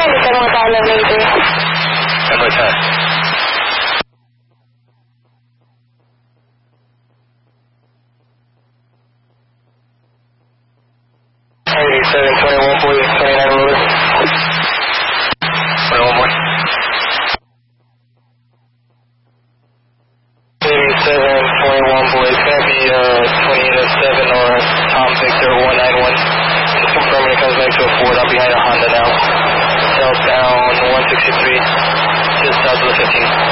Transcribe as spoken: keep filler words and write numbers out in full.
ninety-seven one five eleven eighty-three. ten by ten. eighty-seven twenty-one please, twenty-nine Lewis. twenty-one more. eighty-seven twenty-one boys, can I be uh, twenty-eight oh seven or Tom Victor one nine one? Just confirming it comes back to a Ford. I'm behind a Honda now. Southbound one sixty-three, just south of the fifteen.